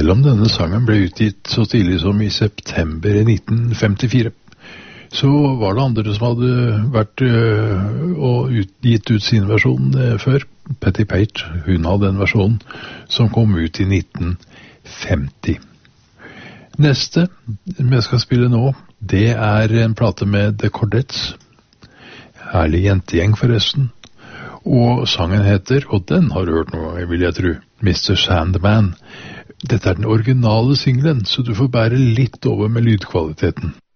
selv om denne sangen ble utgitt så tidlig som i september 1954, så var det andre som hadde vært og gitt ut sin versjon før. Patti Page, hun hadde en versjon som kom ut i 1950. Neste jeg skal spille nå, det er en plate med The Chordettes. Herlig jentegjeng forresten. Og sangen heter, og den har du hørt noe, vil jeg tro, Mr. Sandman. Dette er den originale singlen, så du får bære litt over med lydkvaliteten.